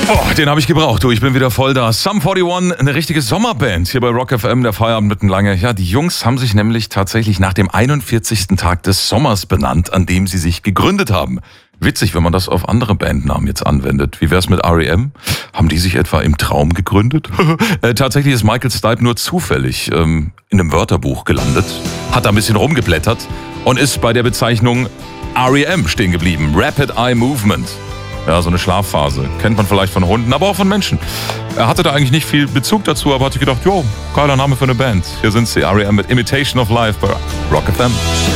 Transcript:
Oh, den habe ich gebraucht. Du, ich bin wieder voll da. Sum 41, eine richtige Sommerband hier bei Rock FM, der Feierabend mitten lange. Ja, die Jungs haben sich nämlich tatsächlich nach dem 41. Tag des Sommers benannt, an dem sie sich gegründet haben. Witzig, wenn man das auf andere Bandnamen jetzt anwendet. Wie wär's mit R.E.M.? Haben die sich etwa im Traum gegründet? Tatsächlich ist Michael Stipe nur zufällig in einem Wörterbuch gelandet, hat da ein bisschen rumgeblättert und ist bei der Bezeichnung R.E.M. stehen geblieben. Rapid Eye Movement. Ja, so eine Schlafphase. Kennt man vielleicht von Hunden, aber auch von Menschen. Er hatte da eigentlich nicht viel Bezug dazu, aber hatte gedacht, jo, geiler Name für eine Band. Hier sind sie, R.E.M. mit Imitation of Life bei Rock FM.